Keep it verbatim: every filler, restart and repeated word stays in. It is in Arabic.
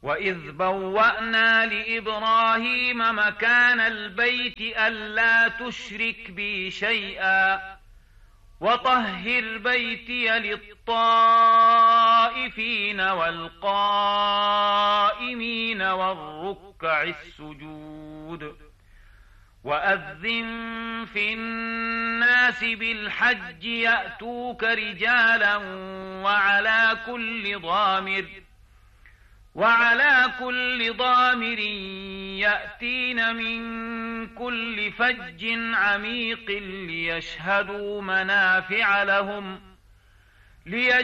وإذ بوأنا لإبراهيم مكان البيت ألا تشرك بي شيئا وطهر بيتي للطائفين والقائمين والركع السجود وأذن في الناس بالحج يأتوك رجالا وعلى كل ضامر وعلى كل ضامر يأتين من كل فج عميق ليشهدوا منافع لهم